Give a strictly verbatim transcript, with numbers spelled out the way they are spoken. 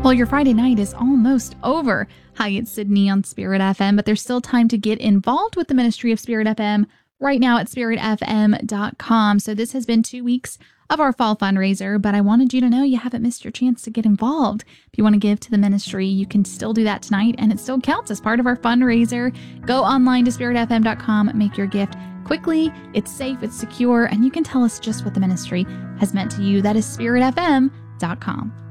Well, your Friday night is almost over. Hi, it's Sydney on Spirit F M, but there's still time to get involved with the ministry of Spirit F M right now at spirit f m dot com. So this has been two weeks of our fall fundraiser, but I wanted you to know you haven't missed your chance to get involved. If you want to give to the ministry, you can still do that tonight, and it still counts as part of our fundraiser. Go online to spirit f m dot com, make your gift quickly. It's safe, it's secure, and you can tell us just what the ministry has meant to you. That is spirit f m dot com.